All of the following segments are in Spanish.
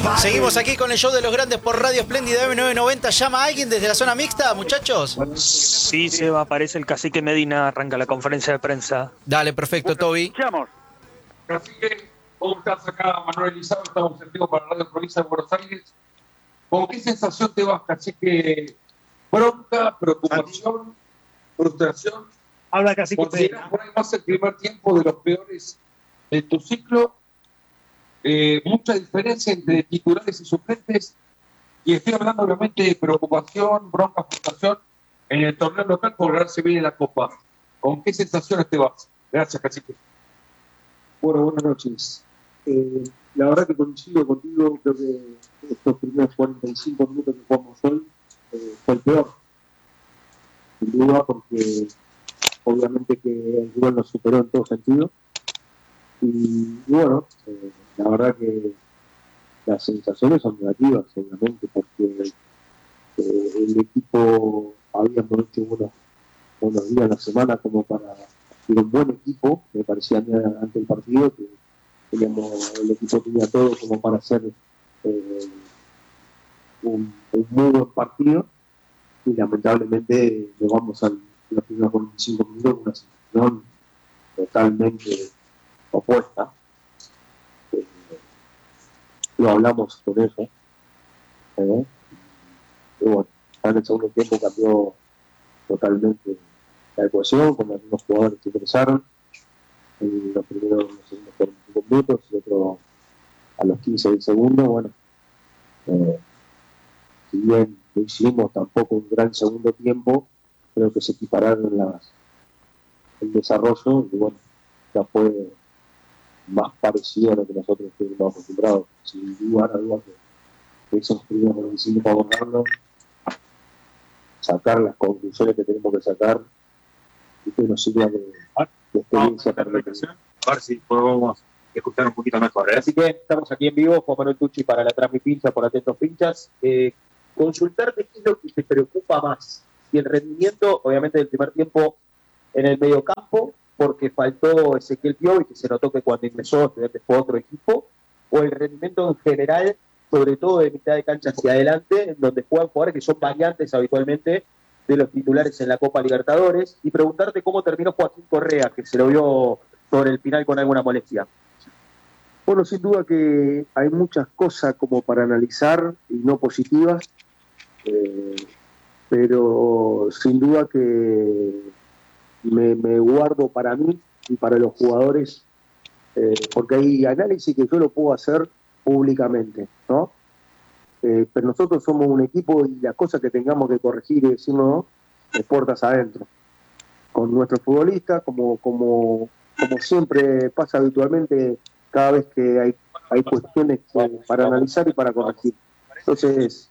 Seguimos aquí con el show de los grandes por Radio Espléndida M990. ¿Llama a alguien desde la zona mixta, muchachos? Sí, Seba, aparece el cacique Medina, arranca la conferencia de prensa. Dale, perfecto, Toby. Escuchamos. Cacique, ¿cómo estás acá? Manuel Elizabeth, estamos en vivo para Radio Provincia de Buenos Aires. ¿Con qué sensación te vas, cacique? ¿Bronca, preocupación, frustración? Habla cacique. ¿Consideras por ahí más el primer tiempo de los peores de tu ciclo? Mucha diferencia entre titulares y suplentes, y estoy hablando obviamente de preocupación, bronca, frustración en el torneo local por ganarse bien en la Copa. ¿Con qué sensaciones te vas? Gracias, cacique. Bueno, buenas noches. La verdad que coincido contigo, creo que estos primeros 45 minutos que jugamos hoy fue el peor. Sin duda, porque obviamente que el rival nos superó en todo sentido. Y bueno, la verdad que las sensaciones son negativas, obviamente, porque el equipo habíamos hecho buenos días en la semana como para ir un buen equipo, me parecía a mí ante el partido que el equipo tenía todo como para hacer un muy buen partido, y lamentablemente llegamos a los primeros 45 minutos con una situación totalmente opuesta. Lo hablamos con eso, y bueno, en el segundo tiempo cambió totalmente la ecuación, con algunos jugadores que ingresaron en los primeros 45 minutos y otro a los 15 del segundo. Bueno, si bien lo hicimos tampoco un gran segundo tiempo, creo que se equipararon el desarrollo, y bueno, ya fue más parecido a lo que nosotros estuvimos acostumbrados. Sin duda, que esos primeros 25 para abordarlo, sacar las conclusiones que tenemos que sacar, y que nos sirva de experiencia para la atención. A ver si podemos escuchar un poquito mejor. Así que estamos aquí en vivo, Juan Manuel Tucci para la Transmipincha, por Atentos Pinchas. Consultarte qué es lo que te preocupa más. Si el rendimiento, obviamente, del primer tiempo en el mediocampo, porque faltó Ezequiel Piovi, que se notó que cuando ingresó Estudiantes fue otro equipo, o el rendimiento en general, sobre todo de mitad de cancha hacia adelante, en donde juegan jugadores que son variantes habitualmente de los titulares en la Copa Libertadores, y preguntarte cómo terminó Joaquín Correa, que se lo vio sobre el final con alguna molestia. Bueno, sin duda que hay muchas cosas como para analizar y no positivas, pero sin duda que me guardo para mí y para los jugadores, porque hay análisis que yo lo puedo hacer públicamente, ¿no? Pero nosotros somos un equipo, y las cosas que tengamos que corregir y decirnos de puertas adentro, con nuestros futbolistas, como siempre pasa habitualmente cada vez que hay cuestiones para analizar y para corregir. Entonces,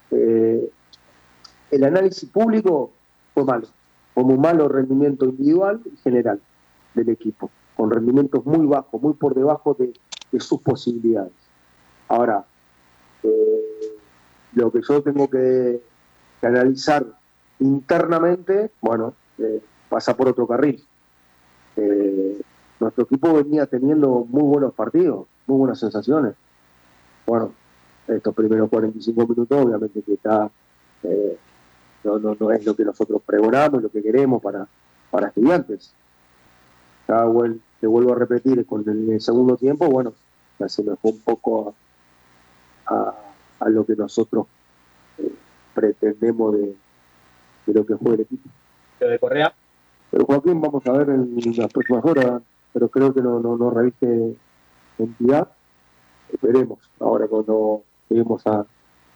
el análisis público fue malo, como un malo rendimiento individual y general del equipo, con rendimientos muy bajos, muy por debajo de sus posibilidades. Ahora, lo que yo tengo que analizar internamente, bueno, pasa por otro carril. Nuestro equipo venía teniendo muy buenos partidos, muy buenas sensaciones. Bueno, estos primeros 45 minutos obviamente que está no es lo que nosotros pregonamos, lo que queremos para Estudiantes. Te vuelvo a repetir, con el segundo tiempo, bueno, ya se me fue un poco a lo que nosotros pretendemos de lo que fue el equipo. Lo de Correa. Pero Joaquín, vamos a ver en las próximas horas, pero creo que no reviste entidad. Esperemos ahora cuando lleguemos a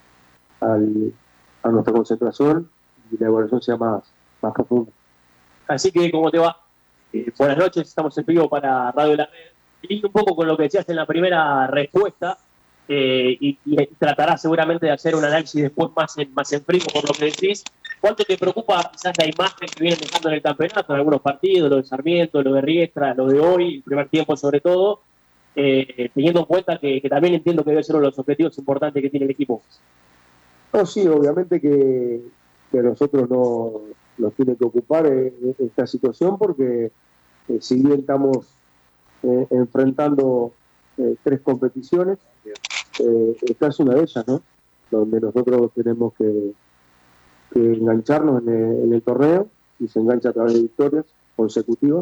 nuestra concentración y la evaluación sea más profunda. Así que, ¿cómo te va? Buenas noches, estamos en vivo para Radio La Red. Lindo un poco con lo que decías en la primera respuesta, y tratarás seguramente de hacer un análisis después más en frío por lo que decís. ¿Cuánto te preocupa quizás la imagen que vienen dejando en el campeonato, en algunos partidos, lo de Sarmiento, lo de Riestra, lo de hoy, el primer tiempo sobre todo, teniendo en cuenta que también entiendo que debe ser uno de los objetivos importantes que tiene el equipo? No, sí, obviamente que a nosotros nos tiene que ocupar esta situación, porque si bien estamos enfrentando 3 competiciones, esta es una de ellas, ¿no? Donde nosotros tenemos que engancharnos en el torneo, y se engancha a través de victorias consecutivas,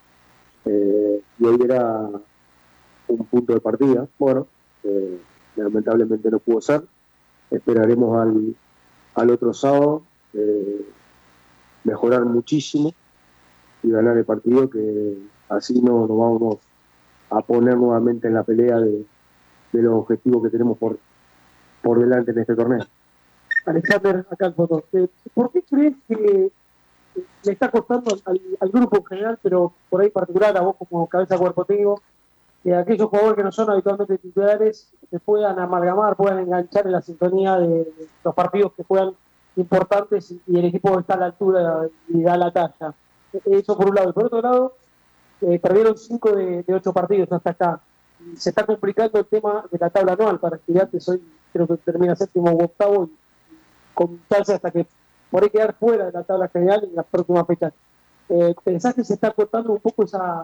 y hoy era un punto de partida. Bueno, lamentablemente no pudo ser. Esperaremos al otro sábado mejorar muchísimo y ganar el partido, que así nos vamos a poner nuevamente en la pelea de los objetivos que tenemos por delante en este torneo. Alexander, acá el foto. ¿Por qué crees que le está costando al grupo en general, pero por ahí particular a vos como cabeza de cuerpo técnico, que aquellos jugadores que no son habitualmente titulares se puedan amalgamar, puedan enganchar en la sintonía de los partidos que juegan importantes y el equipo está a la altura y da la talla? Eso por un lado. Y por otro lado, perdieron 5 de 8 partidos hasta acá. Se está complicando el tema de la tabla anual para Estudiantes. Hoy creo que termina séptimo u octavo, y con chance hasta que por ahí quedar fuera de la tabla general en las próximas fechas. ¿Pensás que se está cortando un poco esa,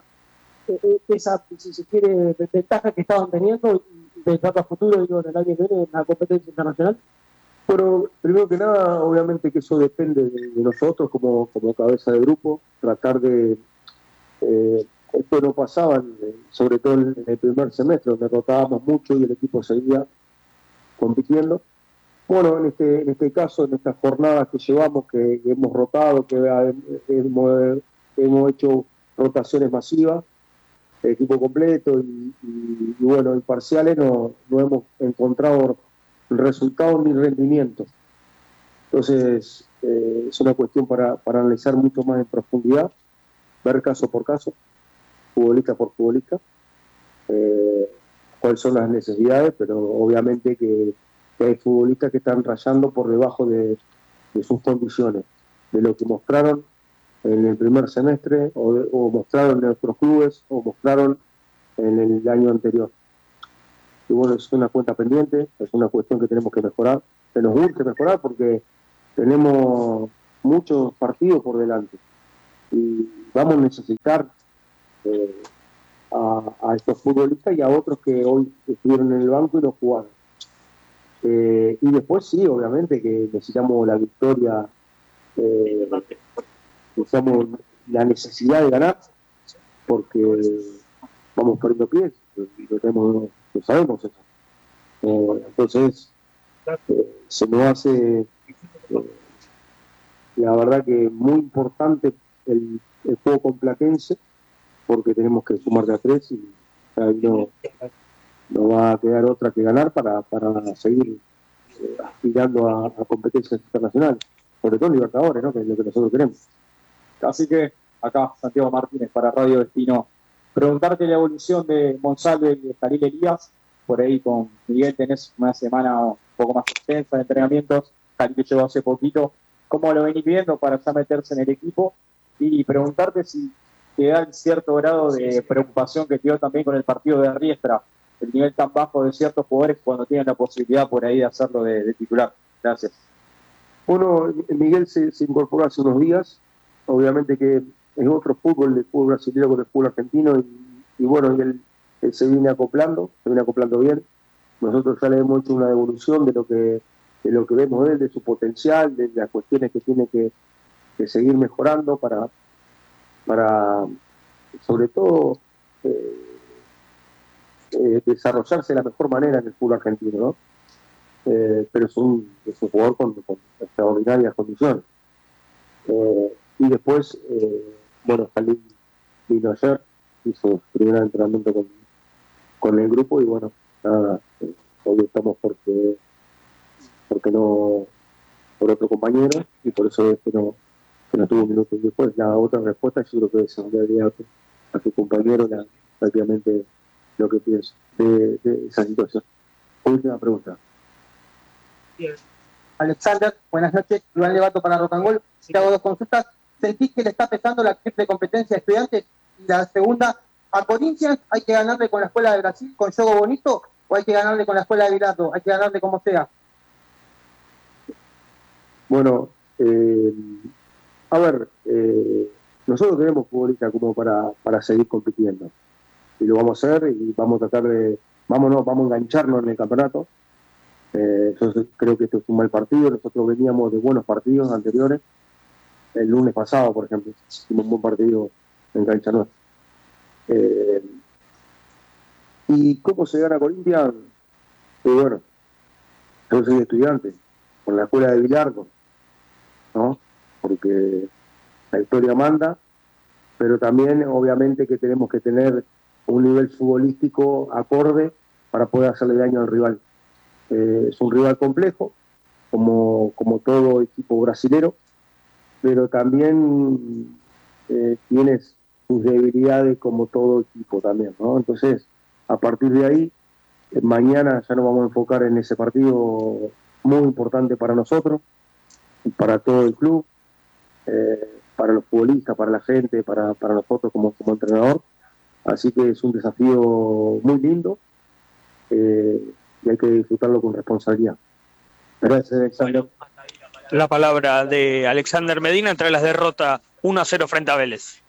si se quiere, ventaja que estaban teniendo, y pensando a futuro, digo, en el año que viene en la competencia internacional? Pero primero que nada, obviamente que eso depende de nosotros como cabeza de grupo, tratar de... esto no pasaba, sobre todo en el primer semestre, donde rotábamos mucho y el equipo seguía compitiendo. Bueno, en este caso, en estas jornadas que llevamos, que hemos rotado, que hemos hecho rotaciones masivas, el equipo completo, y bueno, en parciales no hemos encontrado resultados ni rendimientos. Entonces, es una cuestión para analizar mucho más en profundidad, ver caso por caso, futbolista por futbolista, cuáles son las necesidades, pero obviamente que hay futbolistas que están rayando por debajo de sus condiciones, de lo que mostraron en el primer semestre, o mostraron en nuestros clubes, o mostraron en el año anterior. Y bueno, es una cuenta pendiente, es una cuestión que tenemos que mejorar, que nos urge mejorar, porque tenemos muchos partidos por delante y vamos a necesitar a estos futbolistas y a otros que hoy estuvieron en el banco y no jugaron. Y después sí, obviamente que necesitamos la victoria, necesitamos la necesidad de ganar, porque vamos perdiendo pies, y lo sabemos eso. Entonces se nos hace la verdad que muy importante el juego con Platense, porque tenemos que sumar de a 3 y ahí no va a quedar otra que ganar para seguir aspirando a competencias internacionales, sobre todo Libertadores, ¿no? Que es lo que nosotros queremos. Así que acá Santiago Martínez para Radio Destino. Preguntarte la evolución de Monsalve y de Jalil Elías. Por ahí con Miguel tenés una semana un poco más extensa de entrenamientos. Jalil llegó hace poquito. ¿Cómo lo venís viendo para ya meterse en el equipo? Y preguntarte si te da cierto grado de preocupación que quedó también con el partido de Riestra, el nivel tan bajo de ciertos jugadores cuando tienen la posibilidad por ahí de hacerlo de titular. Gracias. Bueno, Miguel se incorporó hace unos días. Obviamente que es otro fútbol, el fútbol brasileño con el fútbol argentino, y bueno, y él se viene acoplando bien. Nosotros ya le hemos hecho una devolución de lo que vemos de él, de su potencial, de las cuestiones que tiene que seguir mejorando para sobre todo desarrollarse de la mejor manera en el fútbol argentino, ¿no? Pero es un jugador con extraordinarias condiciones. Y después, bueno, Jalil vino ayer, hizo su primer entrenamiento con el grupo, y bueno, nada, hoy estamos porque no, por otro compañero, y por eso es que no tuvo un minuto. Y después la otra respuesta yo creo que se daría a tu compañero prácticamente lo que pienso de esa situación. Última pregunta. Bien. Alexander, buenas noches. Iván Levato para Rock and Roll. Te hago 2 consultas. ¿Sentís que le está pesando la triple competencia de Estudiantes? Y la segunda, ¿a Corinthians hay que ganarle con la Escuela de Brasil, con Jogo Bonito, o hay que ganarle con la Escuela de Bilardo? Hay que ganarle como sea. Bueno, a ver, nosotros tenemos futbolistas como para seguir compitiendo, y lo vamos a hacer, y vamos a tratar de vamos a engancharnos en el campeonato. Creo que esto es un mal partido. Nosotros veníamos de buenos partidos anteriores. El lunes pasado, por ejemplo, hicimos un buen partido en cancha nuestra. ¿Y cómo se gana Olimpia? Pues bueno, yo soy estudiante con la escuela de Bilardo, ¿no? Porque la historia manda, pero también obviamente que tenemos que tener un nivel futbolístico acorde para poder hacerle daño al rival. Es un rival complejo, como todo equipo brasilero, pero también tiene sus debilidades como todo equipo también, ¿no? Entonces, a partir de ahí, mañana ya nos vamos a enfocar en ese partido muy importante para nosotros, para todo el club, para los futbolistas, para la gente, para nosotros como entrenador. Así que es un desafío muy lindo y hay que disfrutarlo con responsabilidad. Gracias, Alexander. La palabra de Alexander Medina tras la derrota 1-0 frente a Vélez.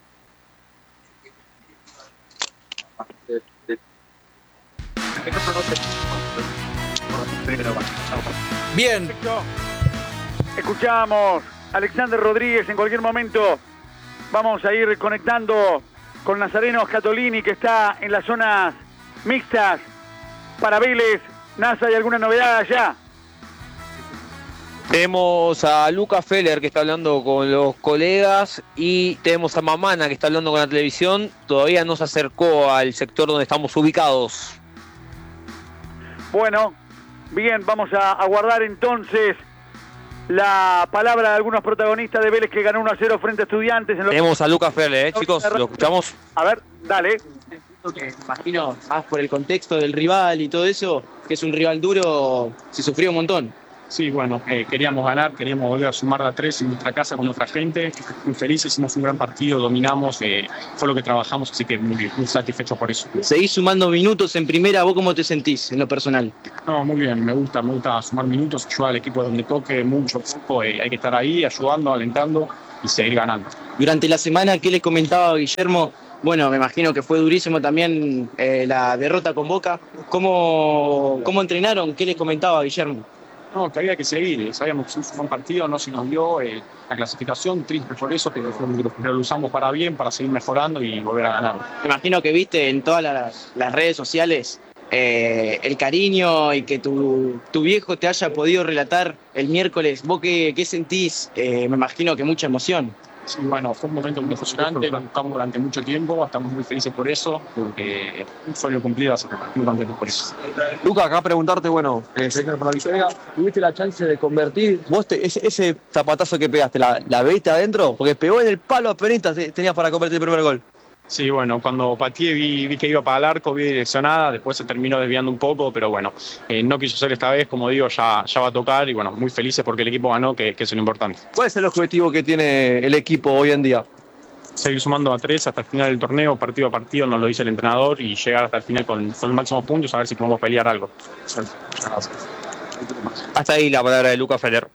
Bien. Escuchamos a Alexander Rodríguez. En cualquier momento vamos a ir conectando con Nazareno Scatolini, que está en las zonas mixtas para Vélez. NASA, ¿hay alguna novedad allá? Tenemos a Luca Feller, que está hablando con los colegas, y tenemos a Mamana, que está hablando con la televisión. Todavía no se acercó al sector donde estamos ubicados. Bueno, bien, vamos a aguardar entonces la palabra de algunos protagonistas de Vélez, que ganó 1-0 frente a Estudiantes. Tenemos a Luca Feller, chicos, ¿lo escuchamos? A ver, dale. Que imagino, más por el contexto del rival y todo eso, que es un rival duro, se sufrió un montón. Sí, bueno, queríamos ganar, queríamos volver a sumar a 3 en nuestra casa con nuestra gente. Muy felices, hicimos un gran partido, dominamos, fue lo que trabajamos, así que muy satisfechos por eso. Seguís sumando minutos en primera, ¿vos cómo te sentís en lo personal? No, muy bien, me gusta sumar minutos, ayudar al equipo donde toque, mucho poco, hay que estar ahí, ayudando, alentando y seguir ganando. Durante la semana, ¿qué les comentaba Guillermo? Bueno, me imagino que fue durísimo también la derrota con Boca. ¿Cómo entrenaron? ¿Qué les comentaba Guillermo? No, que había que seguir, sabíamos que fue un partido, no se nos dio la clasificación, triste por eso, pero lo usamos para bien, para seguir mejorando y volver a ganar. Me imagino que viste en todas las redes sociales el cariño y que tu viejo te haya podido relatar el miércoles. ¿Vos qué sentís? Me imagino que mucha emoción. Sí, bueno, fue un momento muy emocionante, lo buscamos durante mucho tiempo, estamos muy felices por eso, porque un sueño cumplido, así que muy contentos por eso. Luca, acá preguntarte, bueno, señor Vega, ¿tuviste la chance de convertir? ¿Vos ese zapatazo que pegaste, la viste adentro? Porque pegó en el palo apenas tenías para convertir el primer gol. Sí, bueno, cuando pateé vi que iba para el arco, vi direccionada, después se terminó desviando un poco, pero bueno, no quiso ser esta vez, como digo, ya va a tocar y bueno, muy felices porque el equipo ganó, que es lo importante. ¿Cuál es el objetivo que tiene el equipo hoy en día? Seguir sumando a 3 hasta el final del torneo, partido a partido, nos lo dice el entrenador, y llegar hasta el final con los máximos puntos, a ver si podemos pelear algo. Hasta ahí la palabra de Luca Feller.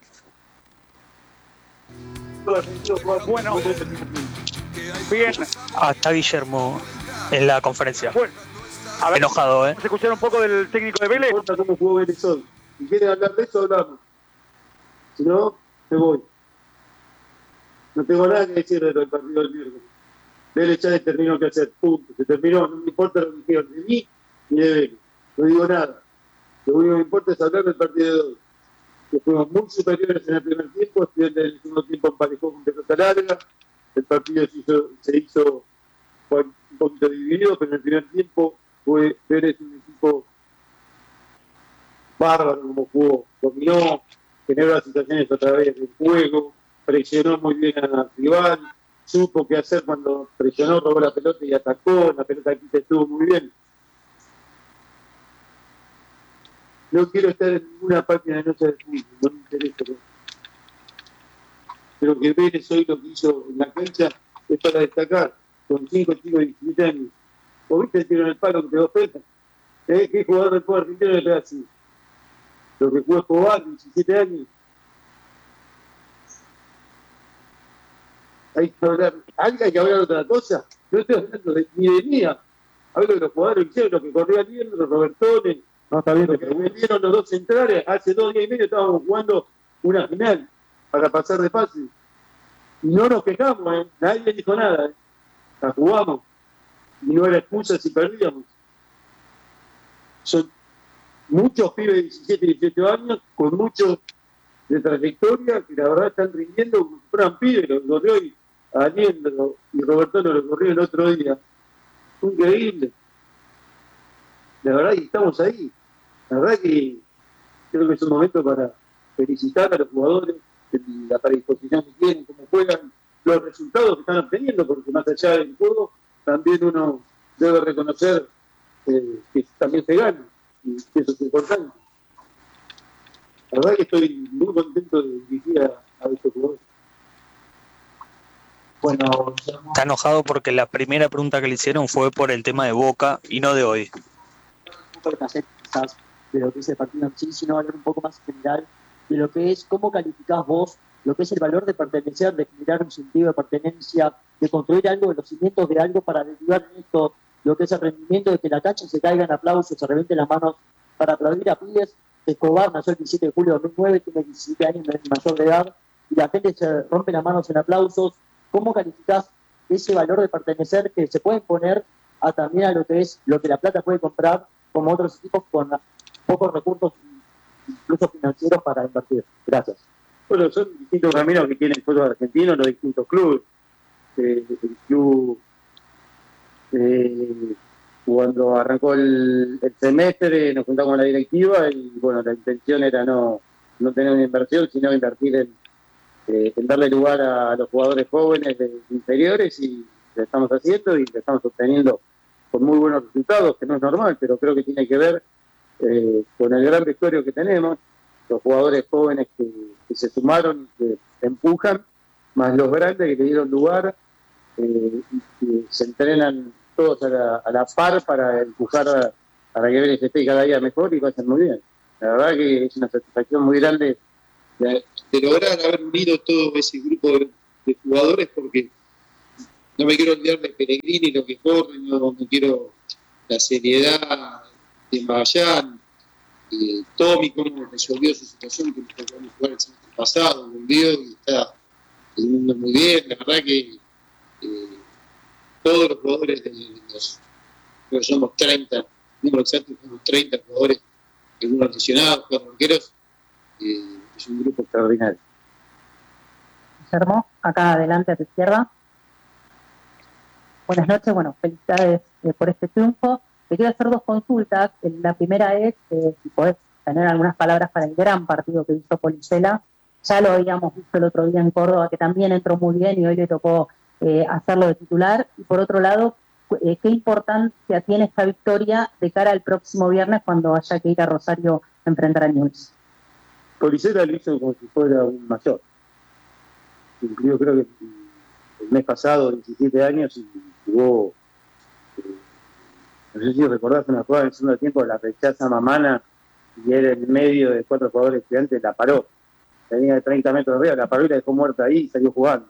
Bueno, bien. Hasta Guillermo en la conferencia. Bueno, a ver, enojado, vamos a escuchar un poco del técnico de Vélez. No importa cómo jugó Vélez hoy. Si quieren hablar de eso, hablamos. Si no, me voy. No tengo nada que decir del partido del miércoles. Vélez ya determinó qué hacer, punto. Se terminó, no me importa lo que dijeron de mí ni de Vélez. No digo nada. Lo único que me importa es hablar del partido de hoy. Que fuimos muy superiores en el primer tiempo, Estudiantes en el segundo tiempo emparejó con pelota larga, el partido se hizo fue un poquito dividido, pero en el primer tiempo fue Vélez un equipo bárbaro, como jugó, dominó, generó las situaciones a través del juego, presionó muy bien al rival, supo qué hacer cuando presionó, robó la pelota y atacó, la pelota aquí estuvo muy bien. No quiero estar en ninguna página de noche de fútbol, no me interesa. Pero que Vélez hoy lo que hizo en la cancha es para destacar, con 5 chicos de 17 años. ¿O viste el tiro en el palo que pegó Feta? ¿Qué jugador del fútbol argentino le pega así? Lo que jugó Escobar, 17 años. Hay que hablar otra cosa. No estoy hablando ni de mía. A ver, los jugadores hicieron lo que corría bien, los Robertones, No, está bien, lo que vendieron los dos centrales. Hace 2 días y medio estábamos jugando una final para pasar de fase. Y no nos quejamos, nadie dijo nada. La jugamos. Y no era excusa si perdíamos. Son muchos pibes de 17 y 18 años con muchos de trayectoria que la verdad están rindiendo como si fueran pibes. Los corrió y a Daniel y Roberto lo corrió el otro día. Fue increíble. La verdad que estamos ahí. La verdad que creo que es un momento para felicitar a los jugadores, la predisposición que tienen, cómo juegan, los resultados que están obteniendo, porque más allá del juego, también uno debe reconocer que también se gana, y eso es importante. La verdad que estoy muy contento de dirigir a estos jugadores. Bueno, está enojado porque la primera pregunta que le hicieron fue por el tema de Boca y no de hoy. Quizás de lo que es el partido en sí, sino hablar un poco más general de lo que es cómo calificás vos lo que es el valor de pertenecer, de generar un sentido de pertenencia, de construir algo, de los cimientos de algo para derivar en esto, lo que es el rendimiento de que la cancha se caiga en aplausos, se revienten las manos para aplaudir a pibes. Escobar nació el 17 de julio de 2009, tiene 17 años, no es mayor de edad, y la gente se rompe las manos en aplausos. ¿Cómo calificás ese valor de pertenecer que se puede poner también a lo que es lo que La Plata puede comprar como otros equipos con pocos recursos, incluso financieros, para invertir? Gracias. Bueno, son distintos caminos que tienen el fútbol argentino, los distintos clubes. El club, cuando arrancó el semestre, nos juntamos con la directiva y bueno, la intención era no tener una inversión, sino invertir en darle lugar a los jugadores jóvenes de inferiores, y lo estamos haciendo y lo estamos obteniendo con muy buenos resultados, que no es normal, pero creo que tiene que ver con el gran vestuario que tenemos, los jugadores jóvenes que se sumaron y que empujan, más los grandes que le dieron lugar, y que se entrenan todos a la par para empujar para que Vélez esté cada día mejor y vayan muy bien. La verdad que es una satisfacción muy grande de lograr haber unido todo ese grupo de jugadores, porque no me quiero olvidar de Pellegrini, lo que corre, no quiero la seriedad de Magallán, Tommy, cómo resolvió su situación, que empezó a jugar el semestre pasado, volvió y está teniendo muy bien. La verdad que todos los jugadores de los, creo que somos 30, número exacto, somos 30 jugadores, algunos lesionados, 4 arqueros, es un grupo extraordinario. Guillermo, acá adelante a tu izquierda. Buenas noches, bueno, felicidades por este triunfo. Te quiero hacer 2 consultas. La primera es si podés tener algunas palabras para el gran partido que hizo Policela. Ya lo habíamos visto el otro día en Córdoba, que también entró muy bien y hoy le tocó hacerlo de titular. Y por otro lado, ¿qué importancia tiene esta victoria de cara al próximo viernes cuando haya que ir a Rosario a enfrentar a Newell's? Policela lo hizo como si fuera un mayor. Yo creo que el mes pasado, 17 años, y jugó, no sé si recordás una jugada en el segundo tiempo, la rechaza Mamana y él en medio de 4 jugadores estudiantes la paró. Tenía de 30 metros de arriba, la paró y la dejó muerta ahí y salió jugando.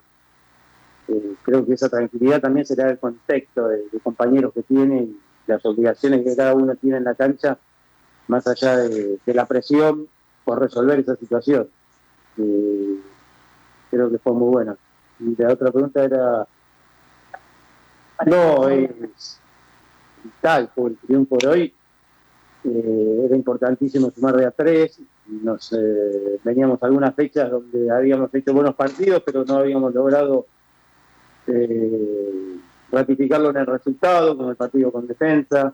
Creo que esa tranquilidad también será el contexto de compañeros que tiene y las obligaciones que cada uno tiene en la cancha, más allá de la presión por resolver esa situación. Creo que fue muy buena. Y la otra pregunta era... No, tal, por el triunfo de hoy, era importantísimo sumar de a 3. Veníamos algunas fechas donde habíamos hecho buenos partidos, pero no habíamos logrado ratificarlo en el resultado, como el partido con Defensa.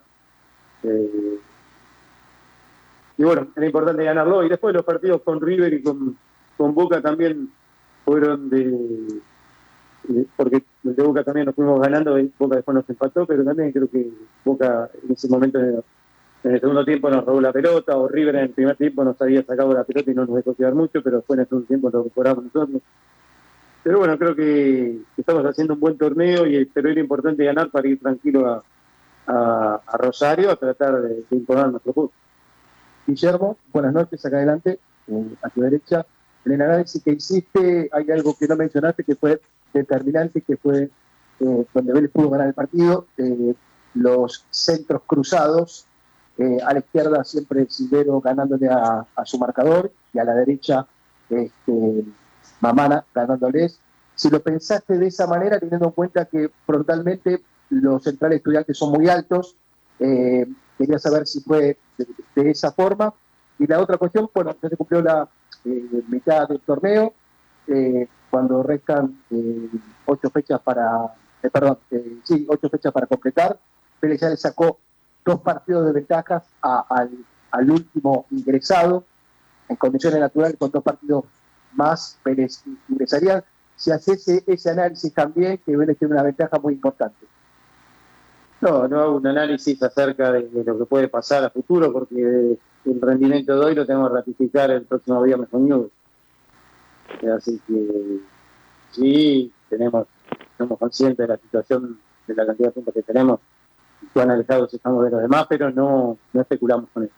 Y bueno, era importante ganarlo. Y después los partidos con River y con Boca también fueron porque de Boca también nos fuimos ganando, y Boca después nos empató, pero también creo que Boca en ese momento, en el segundo tiempo, nos robó la pelota, o River en el primer tiempo nos había sacado la pelota y no nos dejó quedar mucho, pero después en el segundo tiempo lo recuperamos nosotros. Pero bueno, creo que estamos haciendo un buen torneo, pero era importante ganar para ir tranquilo a Rosario a tratar de imponer nuestro juego. Guillermo, buenas noches, acá adelante, a tu derecha. En el análisis que hiciste hay algo que no mencionaste que fue determinante, que fue donde Vélez pudo ganar el partido. los centros cruzados. A la izquierda siempre Silvero ganándole a su marcador y a la derecha Mamana ganándoles. Si lo pensaste de esa manera, teniendo en cuenta que frontalmente los centrales estudiantes son muy altos, quería saber si fue de esa forma. Y la otra cuestión, bueno, ya se cumplió la mitad del torneo, cuando restan 8 fechas para, 8 fechas para completar. Vélez ya le sacó 2 partidos de ventajas al último ingresado, en condiciones naturales, con 2 partidos más Vélez ingresaría. Si haces ese análisis también, que Vélez tiene una ventaja muy importante. No hago un análisis acerca de lo que puede pasar a futuro, porque el rendimiento de hoy lo tenemos que ratificar el próximo viernes con Newell's. Así que sí, somos conscientes de la situación, de la cantidad de puntos que tenemos, y cuán alejados estamos de los demás, pero no especulamos con eso.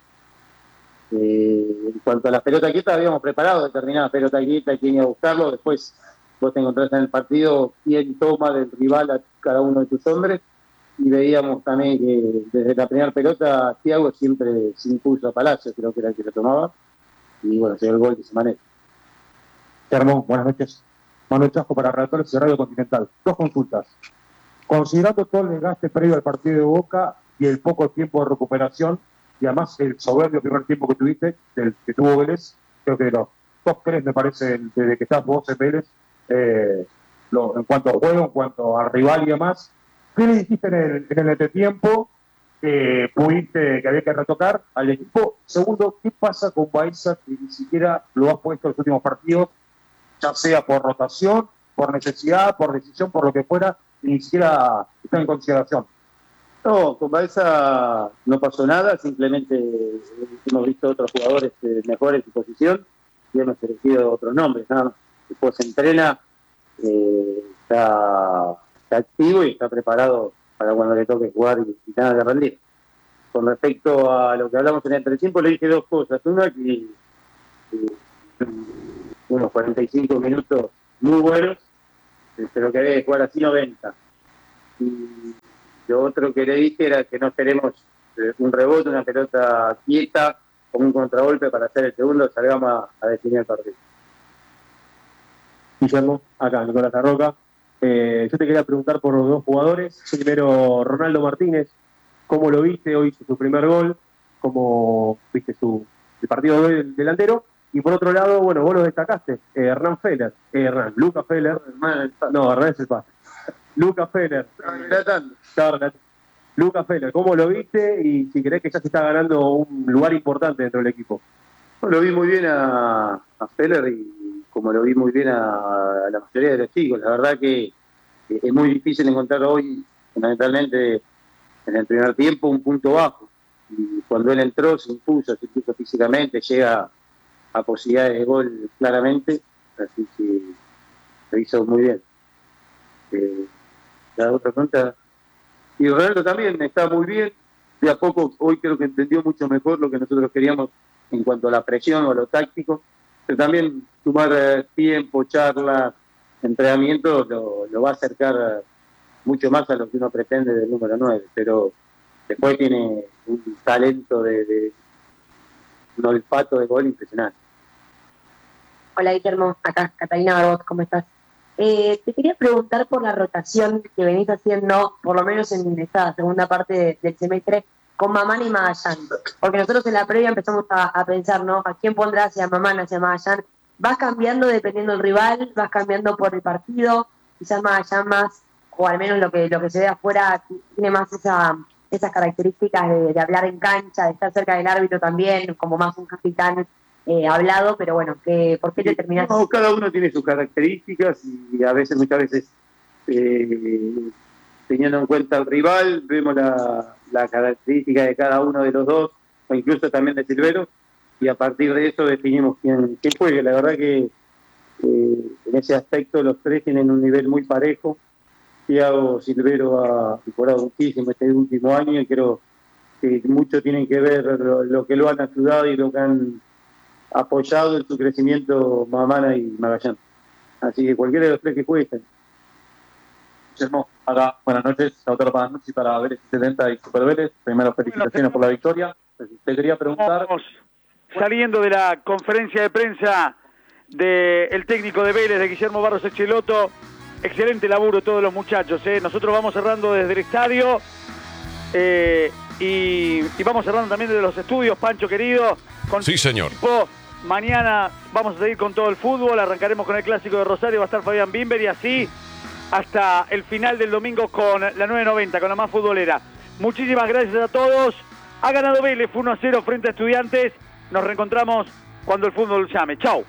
En cuanto a las pelotas quietas, habíamos preparado determinadas pelotas quietas, quién iba a buscarlo, después vos te encontrás en el partido quién toma del rival a cada uno de tus hombres, y veíamos también que desde la primera pelota Thiago siempre se impuso a Palacio, creo que era el que lo tomaba, y bueno, llegó el gol de esa manera. Hermón, buenas noches. Manuel Chasco para Redactores de Radio Continental. 2 consultas. Considerando todo el desgaste previo al partido de Boca y el poco tiempo de recuperación, y además el soberbio primer tiempo que tuviste, que tuvo Vélez, creo que de los top 3 me parece, desde que estás vos en Vélez, en cuanto a juego, en cuanto a rival y demás. ¿Qué le dijiste en el entretiempo que había que retocar al equipo? Segundo, ¿qué pasa con Baeza, que ni siquiera lo has puesto en los últimos partidos, ya sea por rotación, por necesidad, por decisión, por lo que fuera, y ni siquiera está en consideración? No, con Baeza no pasó nada, simplemente hemos visto otros jugadores mejores en su posición y hemos elegido otros nombres, nada más. Después se entrena, está activo y está preparado para cuando le toque jugar y tenga que rendir. Con respecto a lo que hablamos en el entretiempo, le dije 2 cosas. Una, que unos 45 minutos muy buenos, pero que debe jugar así 90. Y lo otro que le dije era que no esperemos un rebote, una pelota quieta, con un contragolpe para hacer el segundo, salgamos a definir el partido. Guillermo, acá, Nicolás Larroca. Yo te quería preguntar por los 2 jugadores. Primero, Ronaldo Martínez, ¿cómo lo viste? Hoy hizo su primer gol, ¿cómo viste el partido del delantero? Y por otro lado, bueno, vos lo destacaste, Luca Feller, Hernán es el pase. Luca Feller. Luca Feller, ¿cómo lo viste? Y si crees que ya se está ganando un lugar importante dentro del equipo. Lo vi muy bien a Feller y como lo vi muy bien a la mayoría de los chicos. La verdad que es muy difícil encontrar hoy, fundamentalmente en el primer tiempo, un punto bajo. Y cuando él entró, se impuso físicamente, llega a posibilidades de gol claramente, así que lo hizo muy bien. La otra pregunta, y Ronaldo también está muy bien, de a poco hoy creo que entendió mucho mejor lo que nosotros queríamos en cuanto a la presión o a lo táctico, pero también sumar tiempo, charlas, entrenamiento lo va a acercar mucho más a lo que uno pretende del número 9, pero después tiene un talento un olfato de gol impresionante. Hola Guillermo, acá Catalina Barbot, ¿cómo estás? Te quería preguntar por la rotación que venís haciendo, por lo menos en esta segunda parte del semestre, con Mamán y Magallán. Porque nosotros en la previa empezamos a pensar, ¿no? ¿A quién pondrá hacia Mamán, hacia Magallán? Vas cambiando dependiendo del rival, vas cambiando por el partido, quizás Magallán más, o al menos lo que se ve afuera, tiene más esas características de hablar en cancha, de estar cerca del árbitro también, como más un capitán hablado, pero bueno, ¿por qué te terminás? No, cada uno tiene sus características y muchas veces teniendo en cuenta el rival, vemos la característica de cada uno de los dos, o incluso también de Silvero, y a partir de eso definimos quién juegue. La verdad que en ese aspecto los 3 tienen un nivel muy parejo. Thiago, Silvero ha mejorado muchísimo este último año y creo que mucho tienen que ver lo que lo han ayudado y lo que han apoyado en su crecimiento Mamana y Magallán. Así que cualquiera de los 3 que jueguen. Guillermo, acá, buenas noches, Lautaro Pananucci para Vélez 70 y Super Vélez. Primero, felicitaciones por la victoria. Te quería preguntar... Estamos saliendo de la conferencia de prensa del técnico de Vélez, de Guillermo Barros Echeloto. Excelente laburo de todos los muchachos, ¿eh? Nosotros vamos cerrando desde el estadio y vamos cerrando también desde los estudios, Pancho querido. Sí, señor. Mañana vamos a seguir con todo el fútbol, arrancaremos con el Clásico de Rosario, va a estar Fabián Bimber y así hasta el final del domingo con la 990, con la más futbolera. Muchísimas gracias a todos. Ha ganado Vélez 1-0 frente a Estudiantes. Nos reencontramos cuando el fútbol llame. Chau.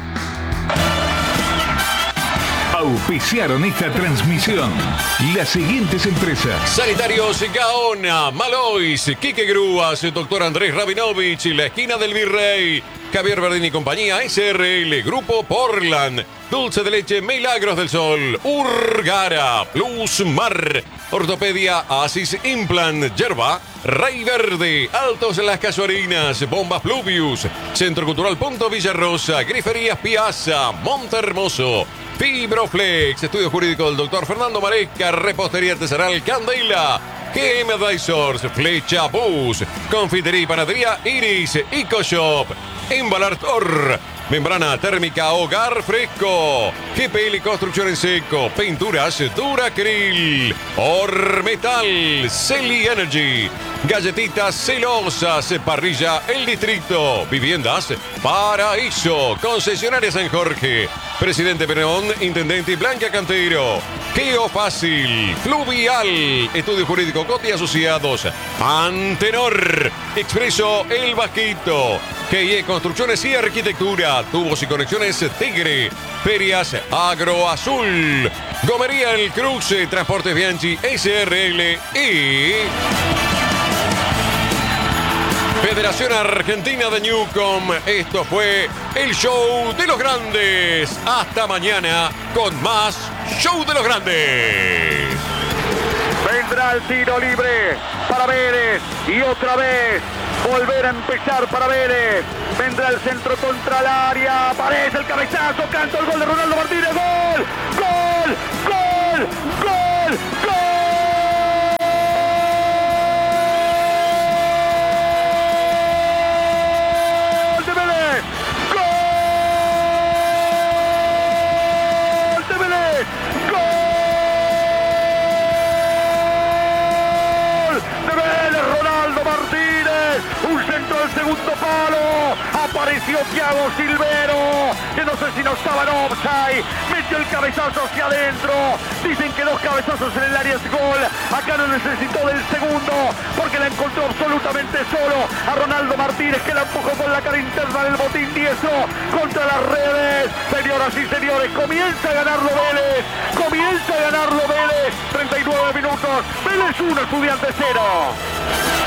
Auspiciaron esta transmisión las siguientes empresas: Sanitarios Gaona, Malois, Quique Grúas, Doctor Andrés Rabinovich, La Esquina del Virrey, Javier Verdini y compañía, SRL, Grupo Portland, Dulce de Leche Milagros del Sol, Urgara, Plus Mar, Ortopedia Asis Implant, Yerba, Rey Verde, Altos Las Casuarinas, Bombas Pluvius, Centro Cultural Punto Villarrosa, Griferías Piazza, Monte Hermoso, Fibroflex, Estudio Jurídico del Dr. Fernando Maresca, Repostería Artesanal Candela, GM Advisors, Flecha Bus, Confitería y Panadería Iris, EcoShop, Embalartor, Membrana Térmica Hogar Fresco, GPL Construcción en Seco, Pinturas Duracril, Ormetal, Celi Energy, Galletitas Celosas, Parrilla El Distrito, Viviendas Paraíso, Concesionaria San Jorge, Presidente Perón, Intendente Blanca Cantero, Geo Fácil, Fluvial, Estudio Jurídico Coti Asociados, Antenor, Expreso El Vasquito, GIE Construcciones y Arquitectura, Tubos y Conexiones Tigre, Ferias Agro Azul, Gomería El Cruce, Transportes Bianchi, SRL y Federación Argentina de Newcom. Esto fue el Show de los Grandes. Hasta mañana con más Show de los Grandes. Vendrá el tiro libre para Vélez y otra vez volver a empezar para Vélez. Vendrá el centro contra el área. Aparece el cabezazo. Canta el gol de Ronaldo Martínez. ¡Gol! ¡Gol! ¡Gol! ¡Gol! ¡Gol! Segundo palo, apareció Thiago Silvero, que no sé si no estaba en offside, metió el cabezazo hacia adentro. Dicen que 2 cabezazos en el área es gol. Acá no necesitó del segundo porque la encontró absolutamente solo a Ronaldo Martínez, que la empujó con la cara interna del botín diestro contra las redes. Señoras y señores, comienza a ganarlo Vélez, comienza a ganarlo Vélez. 39 minutos, Vélez 1, Estudiantes 0.